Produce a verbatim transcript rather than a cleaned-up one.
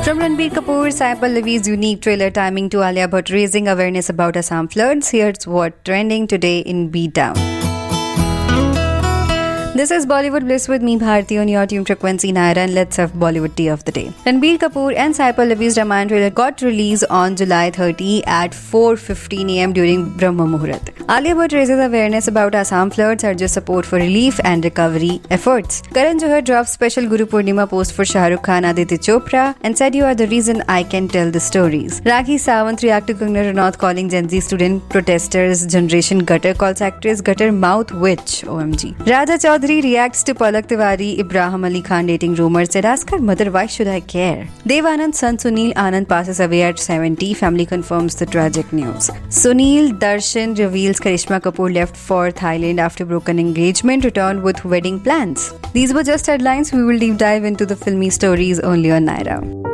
From Ranbir Kapoor, Sai Pallavi's unique trailer timing to Alia Bhatt raising awareness about Assam floods, here's what trending today in B-Town. This is Bollywood Bliss with me, Bharti, on your tune frequency Naira, and let's have Bollywood tea of the day. Ranbir Kapoor and Sai Pallavi's Ramayana trailer got released on July thirtieth at four fifteen a.m. during Brahma Muhurat. Alia Bhatt raises awareness about Assam floods, urges support for relief and recovery efforts. Karan Johar dropped special Guru Purnima post for Shah Rukh Khan, Aditya Chopra, and said, "You are the reason I can tell the stories." Rakhi Sawant reacted to Kangana Ranaut calling Gen Z student protesters Generation Gutter, calls actress Gutter Mouth Witch. O M G. Raja Chaudhary reacts to Palak Tiwari, Ibrahim Ali Khan dating rumors, said, "Ask her mother, why should I care?" Dev Anand's son Sunil Anand passes away at seventy. Family confirms the tragic news. Sunil Darshan reveals Karishma Kapoor left for Thailand after broken engagement, returned with wedding plans. These were just headlines. We will deep dive into the filmy stories only on Naira.